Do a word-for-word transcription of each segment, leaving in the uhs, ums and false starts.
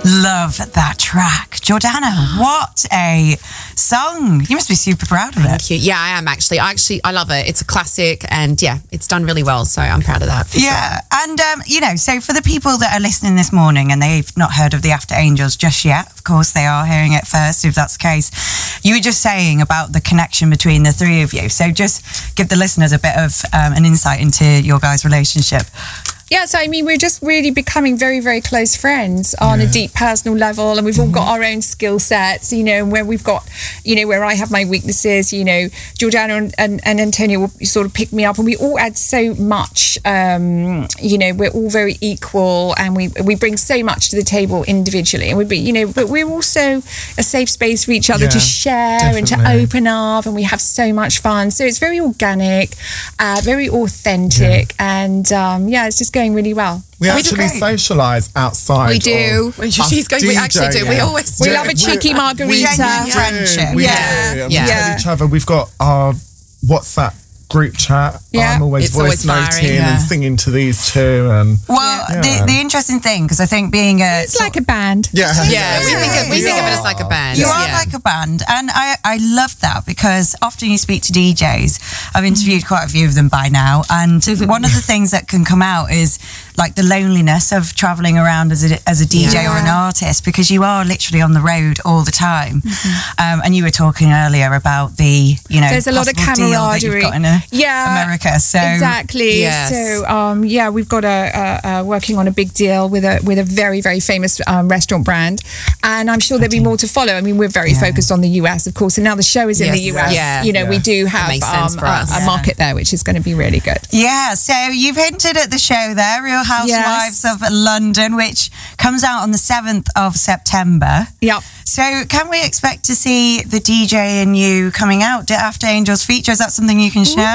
Love that track. Jordana, what a song. You must be super proud of Thank it. you. Yeah, I am actually. I actually, I love it. It's a classic and yeah, it's done really well. So I'm proud of that. For yeah. Sure. And, um, you know, so for the people that are listening this morning and they've not heard of the After Angels just yet, of course they are hearing it first if that's the case. You were just saying about the connection between the three of you. So just give the listeners a bit of um, an insight into your guys' relationship. Yeah, so I mean, we're just really becoming very, very close friends on yeah. a deep personal level, and we've all got our own skill sets, you know, where we've got, you know, where I have my weaknesses, you know, Jordana and, and, and Antonio will sort of pick me up, and we all add so much, um, you know, we're all very equal, and we we bring so much to the table individually, and we be, you know, but we're also a safe space for each other yeah, to share definitely. and to open up, and we have so much fun. So it's very organic, uh, very authentic, yeah. and um, yeah, it's just going really well. We we actually socialise outside. We do. We, She's going, we actually do. We always do. We love a cheeky margarita. We, Genuine friendship. We yeah. do. And Yeah. we tell each other. We've got our WhatsApp group chat. Yeah. I'm always It's voice always noting firing, and yeah. singing to these two. And Well, Yeah. the, the interesting thing, because I think being a... It's like a band. yeah, Yeah, we think of, we We think of it as are. like a band. You are yeah. like a band, and I, I love that because often you speak to D Js. I've interviewed quite a few of them by now, and one of the things that can come out is like the loneliness of traveling around as a, as a D J Yeah. or an artist, because you are literally on the road all the time. Mm-hmm. Um, and you were talking earlier about the, you know, There's a lot of possible deal that you've camaraderie. got in a, Yeah, America. So exactly. Yes. So um, yeah, we've got a, a, a working on a big deal with a with a very very famous um, restaurant brand, and I'm sure there'll be more to follow. I mean, we're very Yeah. focused on the U S, of course, and now the show is in Yes. the U S. Yeah. You know, we Yeah. do That have makes sense um, for a, us. a Yeah. market there, which is going to be really good. Yeah, so you've hinted at the show there, Real Housewives Yes. of London, which comes out on the seventh of September. Yep. So can we expect to see the D J and you coming out to After Angels feature? Is that something you can share?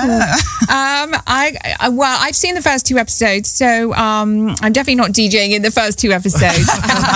Um, I, I well, I've seen the first two episodes, so um, I'm definitely not DJing in the first two episodes.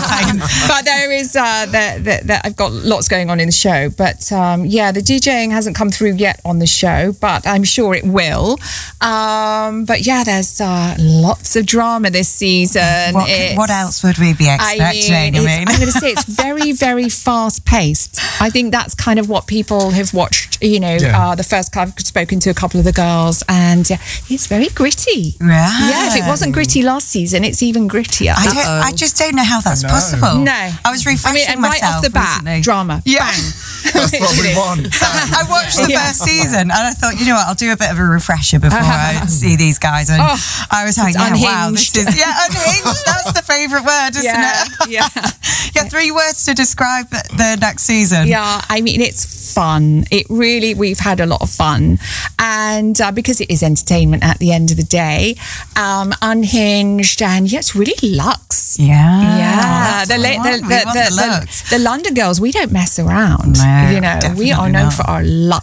But there is uh, that that that I've got lots going on in the show. But um, yeah, the DJing hasn't come through yet on the show, but I'm sure it will. Um, but yeah, there's uh, lots of drama this season. What, It's- what else would we be expecting? I mean, I it's- mean, I'm going to say it's very, very fast paced. I think that's kind of what people have watched. You know, Yeah. uh, the first I've spoken to a couple of the girls, and uh, it's very gritty. Right. Yeah, if it wasn't gritty last season, it's even grittier. I, don't, I just don't know how that's I know. possible. no, I was refreshing I mean, and right myself off the bat, recently. drama. Yeah. Bang. That's what we want. I watched the Yeah. first season and I thought, you know what, I'll do a bit of a refresher before I see these guys. And Oh, I was like, it's yeah, wow, this unhinged. is, yeah, unhinged. That's the favourite word, isn't Yeah, it? yeah. Yeah, three words to describe the next season. Yeah, I mean, it's fun. It really, we've had a lot of fun. And uh, because it is entertainment at the end of the day, um, unhinged, and yeah, it's really luxe. Yeah. Yeah, That's the, what I la- want. the, We the, want the, the the, looks. the London girls, we don't mess around. No, you know, we definitely are known not. for our lux.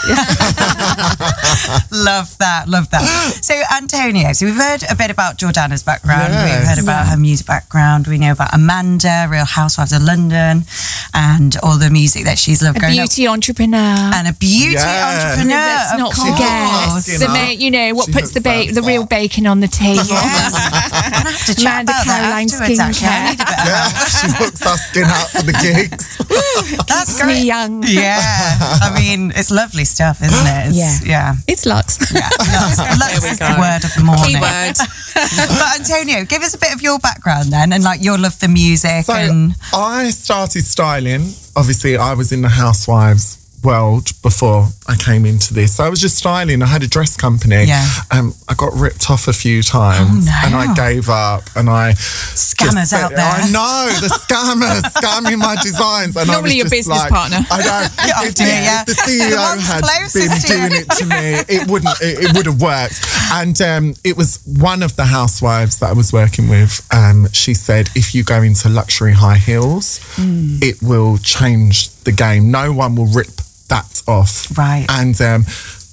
Love that, love that. So, Antonio, so we've heard a bit about Jordana's background. Yes. We've heard about her music background. We know about Amanda, Real Housewives of London, and all the music that she's loved A growing beauty entrepreneur. up. And a beauty Yes. entrepreneur, Let's of not course. forget You the know, ma- you know what she puts the hooks ba- that the real spot. bacon on the table. Yes. I'm gonna have to chat Amanda about Caroline that afterwards, actually. I skincare. need a bit of help. Yeah, she hooks our skin out for the gigs. That's Keeps me young. Yeah, I mean, it's lovely stuff, isn't it? It's, Yeah. yeah. It's lux. Yeah, lux, lux we is go. the word of the morning. Keyword. But Antonio, give us a bit of your background then, and like your love for music. So and I started styling. Obviously, I was in the Housewives world before I came into this. So I was just styling. I had a dress company. Yeah. Um, I got ripped off a few times, Oh, no. and I gave up. And I Scammers just said- out there. I know the scammers scamming my designs. And I Normally was your just business like, partner. I know. Yeah, if, yeah, the- yeah. if the C E The O ones had been closest to you. doing it to me, it wouldn't. It, it would have worked. And um, it was one of the housewives that I was working with. Um, she said, if you go into luxury high heels, Mm. it will change the game. No one will rip that off. Right. And um,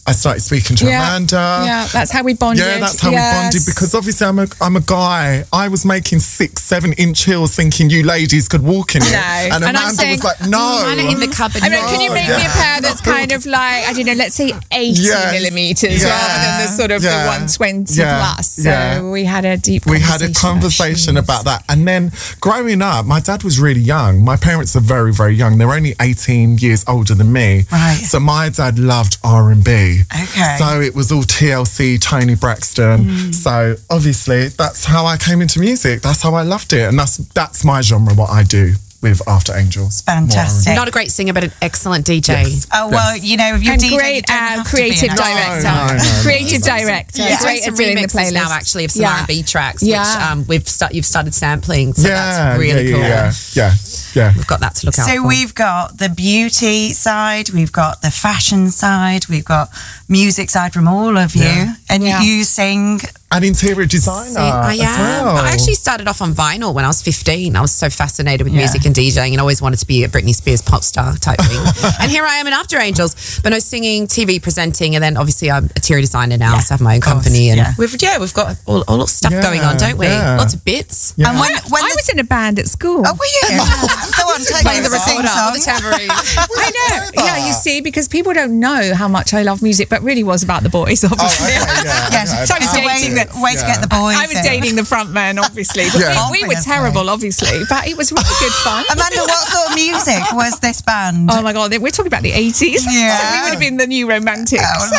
I started speaking to Yeah. Amanda. Yeah, that's how we bonded. Yeah, that's how Yes. we bonded, because obviously I'm a I'm a guy. I was making six, seven inch heels thinking you ladies could walk in it. No. And And I'm Amanda saying, was like, no. Mine are in the cupboard. I mean, can you make yeah. me a pair that's kind of like, I don't know, let's say eighty Yes. millimeters Yeah. rather than the sort of Yeah. the one twenty Yeah. plus. So Yeah. we had a deep We conversation. had a conversation about about that. And then growing up, my dad was really young. My parents are very, very young. They're only eighteen years older than me. Right. So my dad loved R and B. Okay. So it was all T L C, Tony Braxton. So obviously that's how I came into music. That's how I loved it. And that's that's my genre, what I do with After Angels. Fantastic. Not a great singer, but an excellent D J. Yes. Oh, well, you know, if you're and D J, you great don't uh, have to be creative an director. No, no, no, creative no. director. Yeah, Great some at doing the remixes playlist. now actually of some Yeah. R and B tracks, Yeah. which um, we've st- you've started sampling. So Yeah, that's really yeah, cool. yeah, yeah, yeah. We've got that to look out So for. we've got the beauty side, we've got the fashion side, we've got music side from all of you, Yeah. and Yeah. you sing. An interior designer. I as am. well. I actually started off on vinyl when I was fifteen. I was so fascinated with Yeah. music and DJing and always wanted to be a Britney Spears pop star type thing. And here I am in After Angels. But no, singing, T V presenting, and then obviously I'm a interior designer now, so I have my own course, company. And yeah. we've yeah, we've got all, all of stuff Yeah, going on, don't we? yeah. Lots of bits. Yeah. And when, I, when I the, was in a band at school. oh, were you? Go on, take Playing the us a sing recorder or the song. tambourine. I know. Yeah, you see, because people don't know how much I love music, but really was about the boys, Oh, obviously. okay, yeah, Yes, okay. So I was it's a way, dating way to get the boys. I was in. dating the front man, obviously. But Yeah. we, we were Obviously. terrible, obviously, but it was really good fun. Amanda, what sort of music was this band? Oh my God, we're talking about the eighties. Yeah. So we would have been the new romantics. Oh, love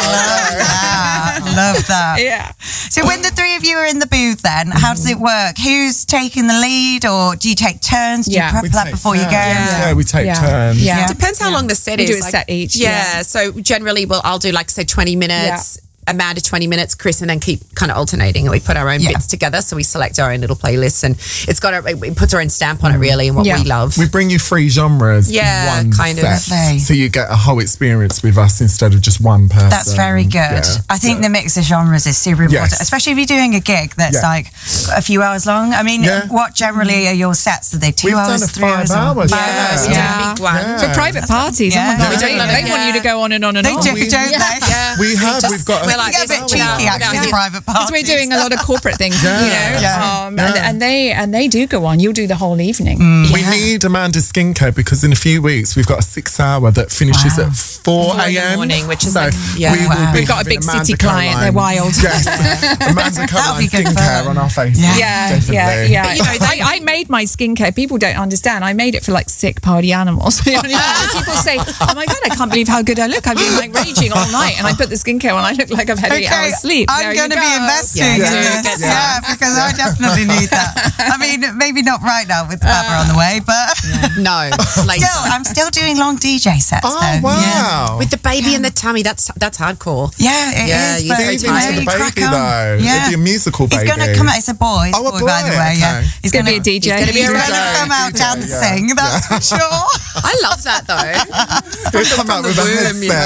that. Love that. Yeah. So when the three of you are in the booth then, how does it work? Who's taking the lead, or do you take turns? Do Yeah. you prep We that take before you go? turns. Yeah, we take Yeah. turns. Yeah. Yeah. Depends how long the set We is. do a set each, Yeah. yeah. So generally, well, I'll do like say twenty minutes. Amanda twenty minutes, Chris, and then keep kind of alternating. And we put our own Yeah. bits together, so we select our own little playlists, and it's got a, it puts our own stamp on it, really, and what Yeah. we love. We bring you three genres Yeah, in one kind of. set. Lovely. So you get a whole experience with us instead of just one person. That's very good. Yeah. I think the mix of genres is super important, Yes. especially if you're doing a gig that's Yeah. like a few hours long. I mean, Yeah. what generally are your sets? Are they two We've hours, done a three five hours? or- hours, Five yeah. hours, Yeah. yeah. Big one. Yeah. For private parties, Yeah. oh my God, Yeah. they, Yeah. they want you to go on and on and They on. do, We- don't yeah. they? Yeah. We have, just- we've got a- we're like Get a this bit without- cheeky, without actually, getting- private parties. Because we're doing a lot of corporate things, Yeah. you know, Yeah. um, Yeah. And, and they and they do go on. You'll do the whole evening. We need Amanda's skincare because in a few weeks we've got a six hour that finishes Wow. at four Four in the a.m. morning, which is so like- yeah. we will Wow. be We've got a having big Amanda city client, they're Caroline. wild. Yes. Amanda That'll Caroline be good skincare fun. on our faces. Yeah. Yeah, Definitely. yeah, yeah. But, you know, I, I made my skincare. People don't understand. I made it for like sick party animals. You know, people say, "Oh my God, I can't believe how good I look. I've been like raging all night, and I put the skincare on. I look like I've had eight hours sleep." There I'm you going to go. be investing Yeah, in do. this. Get Yeah, because I definitely need that. I mean, maybe not right now with the Baba on the way, but No, later. still, I'm still doing long D J sets. Oh, though. wow. With the baby in the tummy, that's that's hardcore. Yeah, yeah it Yeah, is. you're But so you Even know, tired. to the you crack baby on. though. Yeah. It'd be a musical baby. He's going to come out. It's a boy. It's Oh, a boy, by the boy, way. Yeah, okay. he's Gonna going be a D J. He's gonna be He's a going to rapper. come out Yeah, dancing. yeah. That's for sure. I love that though. They'll come out the with a womb, you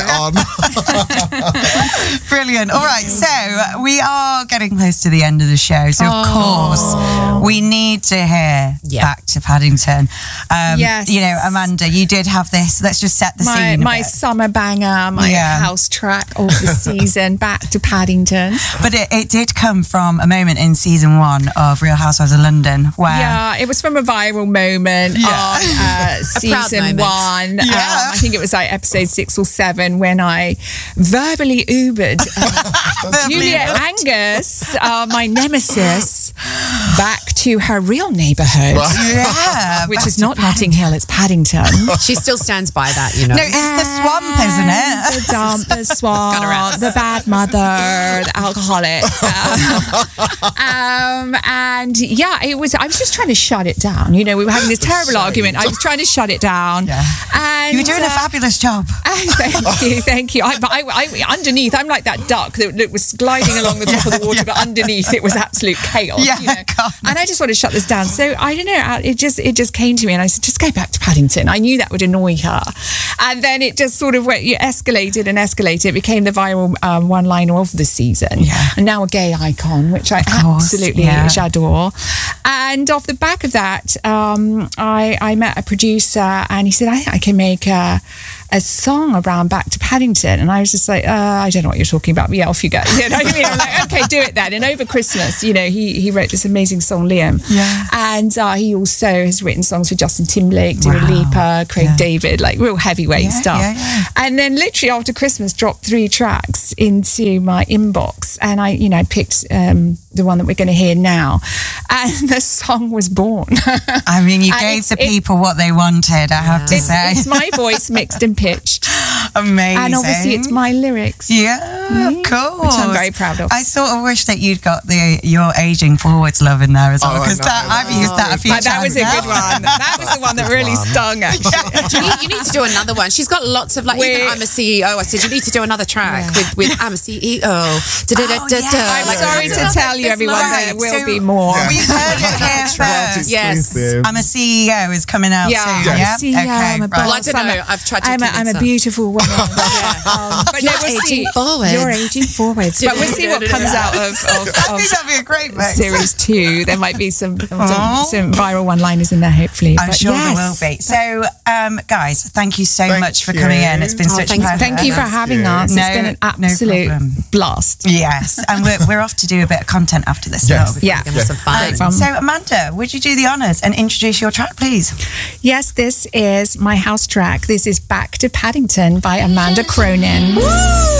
headset on. Brilliant. All right, so we are getting close to the end of the show. So, of course, we need to hear Yeah. Back to Paddington. Um, Yes. You know, Amanda, you did have this. Let's just set the my scene. a my bit. summer banger, my Yeah. house track of the season, Back to Paddington. But it, it did come from a moment in season one of Real Housewives of London where. Yeah, it was from a viral moment Yeah. on uh, season moment. one. Yeah. Um, I think it was like episode six or seven when I verbally Ubered uh, Juliet Angus, uh, my nemesis, back to her real neighbourhood, Yeah. which back is to not Notting Hill, it's Paddington. She still stands by that, you know. No, it's the swamp, isn't it? The dump, the Got her ass. swamp, the bad mother, the alcoholic. Um, um, and yeah, it was. I was just trying to shut it down. You know, we were having this terrible argument. I was trying to shut it down. Yeah. And You were doing a uh, fabulous job. thank you, thank you. I, but I, I, underneath, I'm like that duck that, that was gliding along the top of the water, but underneath it was absolute chaos. Yeah, you know? God. And I just want to shut this down. So I don't know. It just it just came to me, and I said, just go back to Paddington. I knew that would annoy her, and then it just sort of went, it escalated and escalated. It became the viral um, one-liner of the season, Yeah. and now a gay icon, which I course, absolutely yeah. adore. And off the back of that, um, I I met a producer, and he said, I think I can make a a song around Back to Paddington, and I was just like, uh, I don't know what you're talking about. But yeah, off you go. You know what I mean? I'm like, okay, do it then. And over Christmas, you know, he he wrote this amazing song, Liam. Yeah. And uh, he also has written songs for Justin Timberlake, Dua Wow. Lipa, Craig Yeah. David, like real heavyweight Yeah, stuff. yeah, yeah. And then literally after Christmas, dropped three tracks into my inbox, and I, you know, picked um, the one that we're going to hear now, and the song was born. I mean, you And gave it's- the it- people what they wanted, I have to It's, say. it's my voice mixed and pitched, Amazing. and obviously it's my lyrics. Yeah, of course. Which I'm very proud of. I sort of wish that you'd got the your aging forwards love in there as well, Oh, I because know. that I've used that a few But that times was a now. good one. That was the one that really stung, actually. you, you need to do another one. She's got lots of like, even We're- I'm a C E O. I said, you need to do another track with, with I'm a C E O. Oh, yeah. I'm Like, sorry that's to another- tell you, that's everyone, right. there will So be more. Yeah. We heard it here World first. Yes. exclusive. I'm a C E O is coming out Yeah. soon. I'm a Yeah. C E O, Okay. I'm a right. Well, I boss. don't I'm know. a- I've tried to I'm a, I'm a convince her. beautiful woman. Yeah. Um, but You're no, we'll aging see. forwards. You're aging forwards. But we'll see what comes out of, of, I of think that'd be a great mix. series two. There might be some some, Aw. some viral one-liners in there, hopefully. I'm But sure yes. there will be. So, um, guys, thank you so Thank much for you. coming in. It's been Oh, such a thanks- pleasure. Thank you for having us. No, It's been an no absolute problem. blast. Yes, and we're, we're off to do a bit of content after this. Yes. as well. Yeah. Give us some fun. Um, So, Amanda, would you do the honours and introduce your track, please? Yes, this is my house track. This is Back to Paddington by Amanda Cronin.